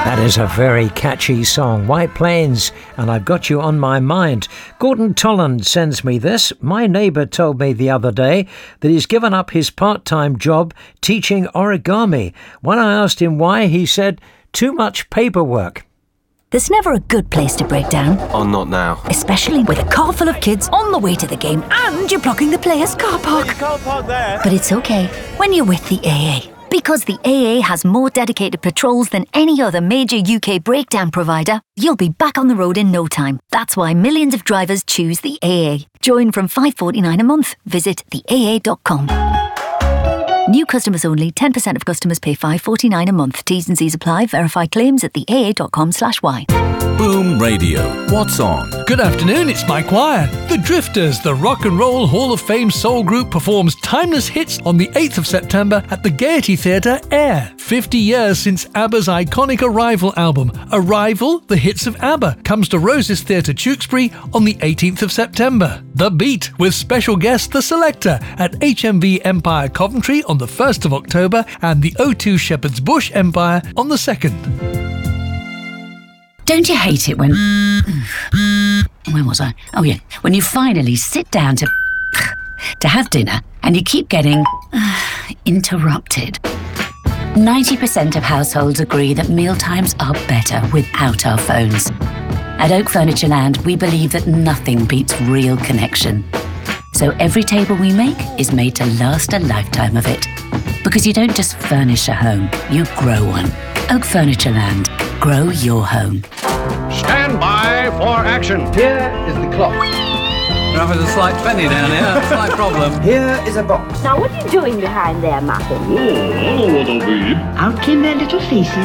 That is a very catchy song, White Plains, and I've got you on my mind. Gordon Tolland sends me this. My neighbour told me the other day that he's given up his part-time job teaching origami. When I asked him why, he said, too much paperwork. There's never a good place to break down. Oh, not now. Especially with a car full of kids on the way to the game and you're blocking the players' car park. You can't park there. But it's okay when you're with the AA. Because the AA has more dedicated patrols than any other major UK breakdown provider, you'll be back on the road in no time. That's why millions of drivers choose the AA. Join from $5.49 a month. Visit theaa.com. New customers only. 10% of customers pay $5.49 a month. T's and C's apply. Verify claims at theaa.com/y. Boom Radio. What's on? Good afternoon, it's Mike Wire. The Drifters, the Rock and Roll Hall of Fame soul group, performs timeless hits on the 8th of September at the Gaiety Theatre, Ayr. 50 years since ABBA's iconic Arrival album. Arrival, the hits of ABBA, comes to Roses Theatre, Tewkesbury on the 18th of September. The Beat, with special guest The Selector at HMV Empire Coventry on the 1st of October and the O2 Shepherd's Bush Empire on the 2nd. Don't you hate it when... Where was I? Oh, yeah. When you finally sit down to have dinner and you keep getting interrupted. 90% of households agree that mealtimes are better without our phones. At Oak Furniture Land, we believe that nothing beats real connection. So every table we make is made to last a lifetime of it. Because you don't just furnish a home, you grow one. Oak Furniture Land. Grow your home. Stand by for action. Here is the clock. There is a slight penny down here, slight problem. Here is a box. Now what are you doing behind there, Martin? Oh, I know what I'll be. Out came their little faces.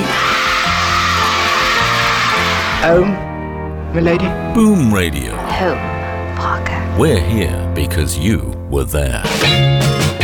Home, milady. Boom Radio. Home, Parker. We're here because you were there.